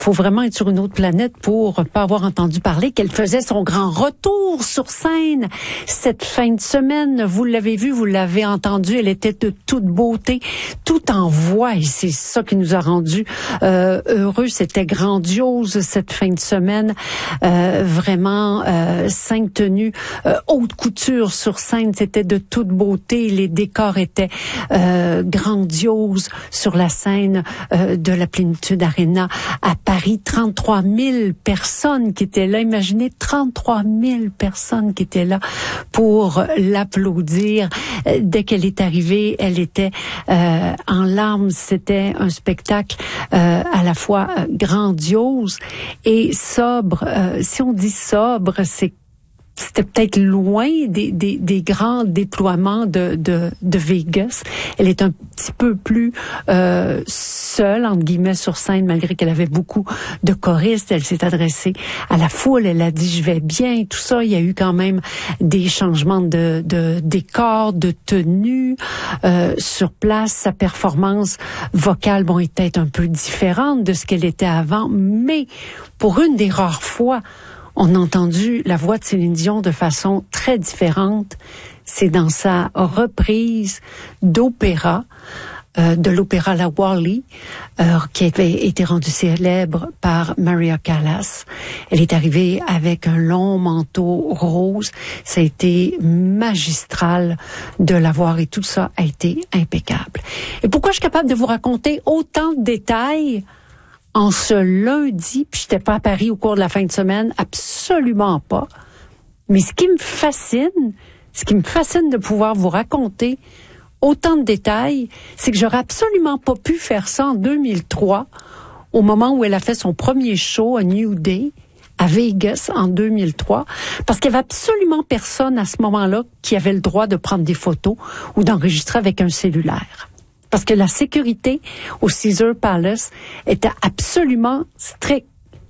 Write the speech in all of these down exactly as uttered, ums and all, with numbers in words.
faut vraiment être sur une autre planète pour pas avoir entendu parler qu'elle faisait son grand retour sur scène cette fin de semaine. Vous l'avez vu, vous l'avez entendu, elle était de toute beauté, tout en voix, et c'est ça qui nous a rendu euh, heureux. C'était grandiose cette fin de semaine, euh, vraiment euh, cinq tenues euh, haute couture sur scène, c'était de toute beauté, les décors étaient euh, grandioses sur la scène euh, de la Plénitude Arena à Paris. trente-trois mille personnes qui étaient là. Imaginez trente-trois mille personnes qui étaient là pour l'applaudir. Dès qu'elle est arrivée, elle était euh, en larmes. C'était un spectacle euh, à la fois grandiose et sobre. Euh, si on dit sobre, c'est c'était peut-être loin des, des, des grands déploiements de, de, de Vegas. Elle est un petit peu plus euh, seule, entre guillemets, sur scène, malgré qu'elle avait beaucoup de choristes. Elle s'est adressée à la foule. Elle a dit « je vais bien », tout ça. Il y a eu quand même des changements de, de décor, de tenue euh, sur place. Sa performance vocale, bon, était un peu différente de ce qu'elle était avant, mais pour une des rares fois, on a entendu la voix de Céline Dion de façon très différente. C'est dans sa reprise d'opéra, euh, de l'opéra La Wally, euh, qui avait été rendue célèbre par Maria Callas. Elle est arrivée avec un long manteau rose. Ça a été magistral de la voir et tout ça a été impeccable. Et pourquoi je suis capable de vous raconter autant de détails en ce lundi, puis j'étais pas à Paris au cours de la fin de semaine, absolument pas. Mais ce qui me fascine, ce qui me fascine de pouvoir vous raconter autant de détails, c'est que j'aurais absolument pas pu faire ça en deux mille trois, au moment où elle a fait son premier show à New Day, à Vegas, en deux mille trois, parce qu'il y avait absolument personne à ce moment-là qui avait le droit de prendre des photos ou d'enregistrer avec un cellulaire. Parce que la sécurité au Caesars Palace était absolument stricte.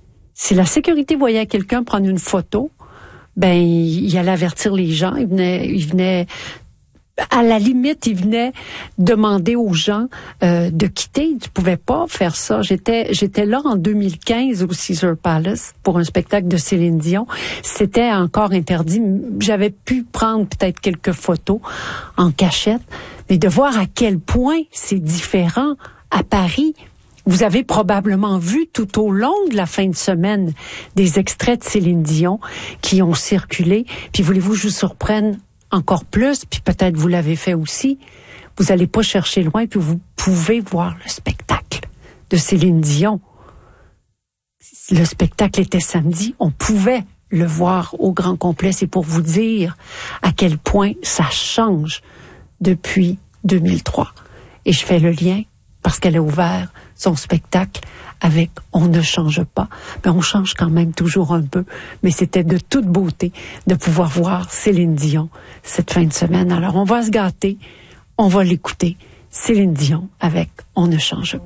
Si la sécurité voyait quelqu'un prendre une photo, ben il allait avertir les gens. Il venait, il venait, à la limite, il venait demander aux gens euh, de quitter. Tu pouvais pas faire ça. J'étais, j'étais là en deux mille quinze au Caesars Palace pour un spectacle de Céline Dion. C'était encore interdit. J'avais pu prendre peut-être quelques photos en cachette. Mais de voir à quel point c'est différent à Paris. Vous avez probablement vu tout au long de la fin de semaine des extraits de Céline Dion qui ont circulé. Puis voulez-vous que je vous surprenne encore plus, puis peut-être vous l'avez fait aussi. Vous n'allez pas chercher loin, puis vous pouvez voir le spectacle de Céline Dion. Le spectacle était samedi, on pouvait le voir au grand complet. C'est pour vous dire à quel point ça change depuis deux mille trois. Et je fais le lien parce qu'elle a ouvert son spectacle avec « On ne change pas ». Mais on change quand même toujours un peu. Mais c'était de toute beauté de pouvoir voir Céline Dion cette fin de semaine. Alors on va se gâter, on va l'écouter. Céline Dion avec « On ne change pas ».